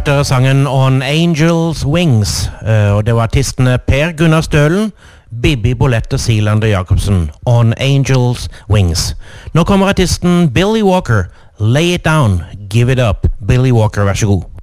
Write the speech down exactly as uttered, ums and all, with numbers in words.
hørte sangen On Angels Wings, og det var artistene Per Gunnar Stølen, Bibi Bolette Sealander Jacobsen, On Angels Wings. Nå kommer artisten Billy Walker, Lay It Down, Give It Up. Billy Walker, vær så god.